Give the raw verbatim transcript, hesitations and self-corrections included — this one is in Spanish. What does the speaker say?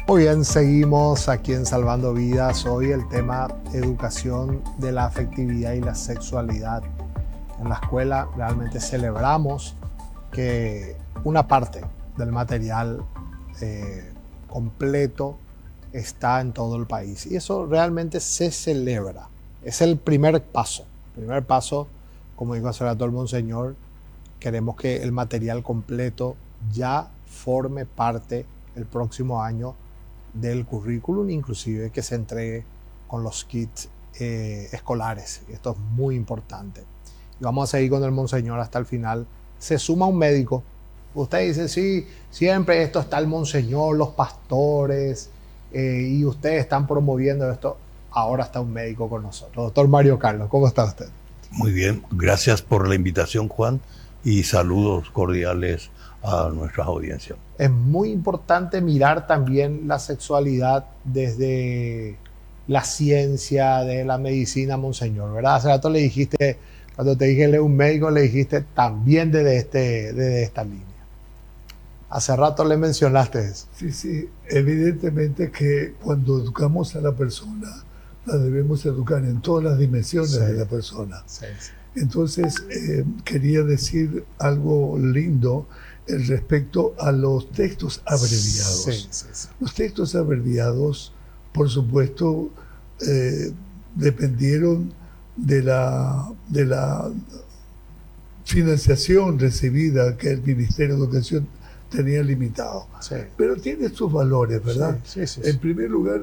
Muy bien, seguimos aquí en Salvando Vidas. Hoy el tema educación de la afectividad y la sexualidad. En la escuela realmente celebramos que una parte del material eh, completo está en todo el país. Y eso realmente se celebra. Es el primer paso. El primer paso, como dijo hace rato el Monseñor, queremos que el material completo ya forme parte el próximo año del currículum, inclusive que se entregue con los kits eh, escolares. Esto es muy importante. Y vamos a seguir con el Monseñor hasta el final. Se suma un médico. Usted dice, sí, siempre esto está el Monseñor, los pastores, eh, y ustedes están promoviendo esto. Ahora está un médico con nosotros. Doctor Mario Carlos, ¿cómo está usted? Muy bien, gracias por la invitación, Juan, y saludos cordiales a nuestras audiencias. Es muy importante mirar también la sexualidad desde la ciencia, de la medicina, Monseñor, ¿verdad? Hace rato le dijiste, cuando te dije un médico, le dijiste también desde, este, desde esta línea. Hace rato le mencionaste eso. Sí, sí, evidentemente que cuando educamos a la persona, la debemos educar en todas las dimensiones sí. de la persona. Sí, sí. Entonces, eh, quería decir algo lindo respecto a los textos abreviados. Sí, sí, sí. Los textos abreviados, por supuesto, eh, dependieron de la, de la financiación recibida que el Ministerio de Educación tenía limitado. Sí. Pero tiene sus valores, ¿verdad? Sí, sí, sí, sí. En primer lugar,